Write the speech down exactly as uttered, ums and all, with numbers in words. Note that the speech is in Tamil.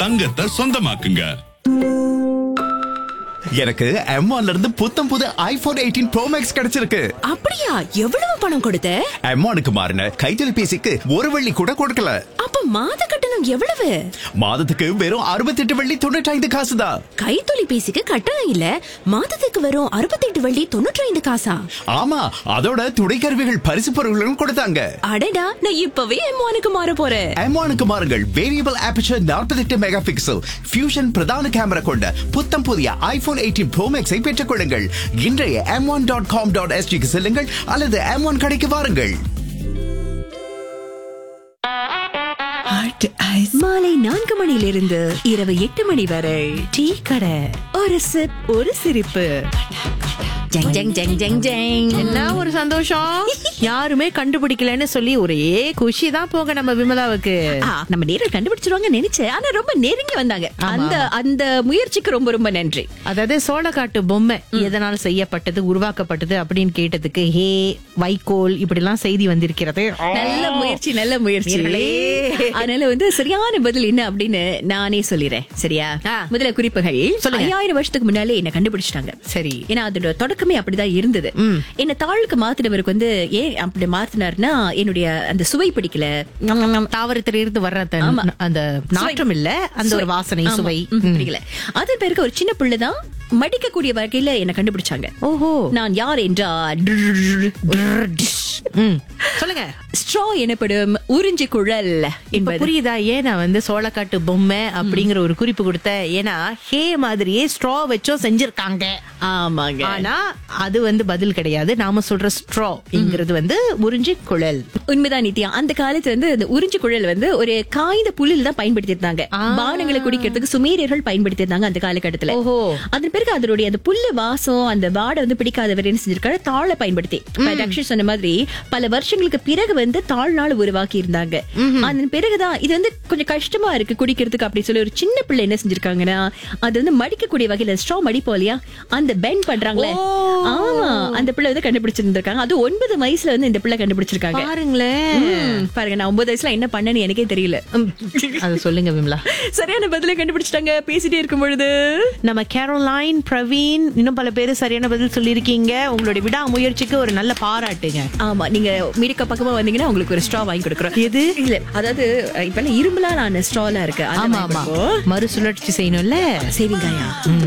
தங்கத்தை சொந்தமாக்குங்க. எனக்கு எம் ஒன்ல இருந்து புத்தம் புது ஐபோன் எயிட்டீன் ப்ரோ மேக்ஸ் கிடைச்சிருக்கு. அப்படியா? எவ்வளவு பணம் கொடுத்த? எம் ஒன்னுக்கு மாறின கைத்தொலைபேசிக்கு ஒரு வெள்ளி கூட கொடுக்கல. அப்ப மாத கட்டணம் எவ்வளவு? மாதத்துக்கு வெறும் அறுபத்தெட்டு வெள்ளி தொண்ணூற்றி ஐந்து காசு தான். கைத்தொலைபேசிக்கு கட்டணம் இல்ல, மாதத்துக்கு வெறும் அறுபத்தெட்டு வெள்ளி தொண்ணூற்றி ஐந்து காசா? ஆமா, அதோட துணை கருவிகள் பரிசு பொருட்களும் கொடுத்தாங்க. அடடா, நான் இப்பவே எம் ஒன்னுக்கு மாற போறேன். எம் ஒன்னுக்கு மாறுங்கள். வேரியபிள் ஆபர்ச்சர் நாற்பத்தெட்டு மெகா பிக்சல் ஃபியூஷன் பிரதான கேமரா கொண்ட புத்தம் புதிய ஐபோன் எயிட்டீன் ப்ரோ மேக்ஸை பெற்றுக் கொள்ளுங்கள். இன்றைய M one dot com dot எஸ்டிக்கு செல்லுங்கள் அல்லது எம் ஒன் கடைக்கு வாருங்கள். மாலை நான்கு மணியிலிருந்து இரவு எட்டு மணி வரை டீ கடை. ஒரு சிப், ஒரு சிரிப்பு. Junk junk junk junk junk. என்ன ஒரு சந்தோஷம். யாருமே கண்டுபிடிக்கலன்னு சொல்லி ஒரே குஷி தான் போக நம்ம விமலாவுக்கு. ஆ, நம்ம நேரில் கண்டுபிடிச்சிருவாங்க நினைச்சேன். ஆனா ரொம்ப நெருங்கி வந்தாங்க. அந்த அந்த முயற்சிக்கு ரொம்ப ரொம்ப நன்றி. அதாவது சோளக்காட்டு பொம்மை எதனால் செய்யப்பட்டது, உருவாக்கப்பட்டது அப்படின்னு கேட்டதுக்கு ஹே வைக்கோல் இப்படி எல்லாம் செய்தி வந்திருக்கிறது. நல்ல முயற்சி, நல்ல முயற்சி. அதனால வந்து சரியான பதில் என்ன அப்படின்னு நானே சொல்லிடுறேன். சரியா? முதல்ல குறிப்புகள். ஐயாயிரம் வருஷத்துக்கு முன்னாலே என்ன கண்டுபிடிச்சிட்டாங்க. சரி. ஏன்னா அதோட தொடக்கமே அப்படிதான் இருந்தது. என்ன தாளுக்கு மாத்தினவருக்கு வந்து ஏன் அப்படி மாத்தினார்னா, என்னுடைய அந்த சுவை பிடிக்கல. தாவரத்தில இருந்து வர்ற அந்த நாற்றம் இல்ல, அந்த ஒரு வாசனை சுவை பிடிக்கல. அதன் பிறகு ஒரு சின்ன பிள்ளைதான் மடிக்கக்கூடிய வகையில என்ன கண்டுபிடிச்சாங்க. ஓஹோ. நான் யார் என்றால் சொல்லுங்க. ஸ்ட்ரா எனப்படும் உறிஞ்சி குழல் என்பது புரியுதா? ஏன் நான் வந்து சோளக்காட்டு பொம்மை அப்படிங்கிற ஒரு குறிப்பு கொடுத்த, ஏன்னா ஹே மாதிரியே ஸ்ட்ரா வச்சோ செஞ்சிருக்காங்க. ஆமாங்க. ஆனா அது வந்து பதில் கிடையாது. நாம சொல்ற ஸ்ட்ரா என்கிறது வந்து உறிஞ்சி குழல். உண்மைதான் நித்யா. அந்த காலத்துல வந்து அந்த உறிஞ்சி குழல் வந்து ஒரு காய்ந்த புல்லில் தான் பயன்படுத்தி இருந்தாங்க. பானங்களை குடிக்கிறதுக்கு சுமேரியர்கள் பயன்படுத்தி இருந்தாங்க அந்த காலகட்டத்துல. ஓஹோ. அதன் பிறகு அதனுடைய அந்த புல்லு வாசம், அந்த வாடை வந்து பிடிக்காதவர் என்ன செஞ்சிருக்காரு, தாளை பயன்படுத்தி தக்ஷன் சொன்ன மாதிரி பல வருஷங்களுக்கு பிறகு வந்து தாழ்நாள் உருவாக்கி இருந்தாங்க. அதன் பிறகுதான் இது வந்து கொஞ்சம் கஷ்டமா இருக்கு குடிக்கிறதுக்கு அப்படி சொல்லி ஒரு சின்ன பிள்ளை என்ன செஞ்சிருக்காங்கன்னா, அது வந்து மடிக்கக்கூடிய வகையில ஸ்ட்ரா மடிப்போம் இல்லையா, அந்த பெண்ட் பண்றாங்களே, ஆமா, அந்த பிள்ளை வந்து கண்டுபிடிச்சிருந்திருக்காங்க. அது ஒன்பது வயசுல வந்து இந்த பிள்ளை கண்டுபிடிச்சிருக்காங்க. பாருங்களேன். பாருங்க, நான் ஒன்பது வயசுல என்ன பண்ணேன்னு எனக்கே தெரியல. அது சொல்லுங்க விமலா. சரியான பதிலை கண்டுபிடிச்சிட்டாங்க பேசிட்டே இருக்கும் பொழுது. நம்ம கேரோலைன், பிரவீன், இன்னும் பல பேரு சரியான பதில் சொல்லியிருக்கீங்க. உங்களுடைய விடா முயற்சிக்கு ஒரு நல்ல பாராட்டுங்க. ஆமா, நீங்க மீடிக்க பக்கமா வந்தீங்கன்னா உங்களுக்கு ஒரு ஸ்ட்ரா வாங்கி கொடுக்குறோம். எது? இல்ல, அதாவது இப்ப இரும்புலாம் நான் ஸ்ட்ராலாம் இருக்கு. ஆமா ஆமா, மறுசுழற்சி செய்யணும்ல. சரிங்கய்யா.